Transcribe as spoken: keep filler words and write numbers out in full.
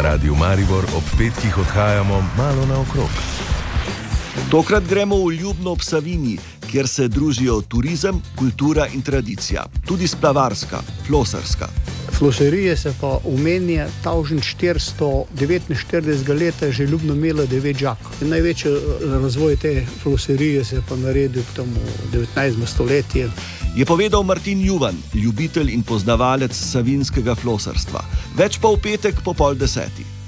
Na Radiu Maribor ob petkih odhajamo malo naokrog. Tokrat gremo v Ljubno ob Savinji, kjer se družijo turizem, kultura in tradicija, tudi splavarska, flosarska. Floserije se pa omenja tisoč štiristo devetinštiridesetega leta že Ljubno imelo devet žakov. Največji razvoj te floserije se je pa naredil k temu devetnajstemu stoletju. Je povedal Martin Juvan, ljubitelj in poznavalec savinjskega flosarstva. Več pa v petek po pol desetih.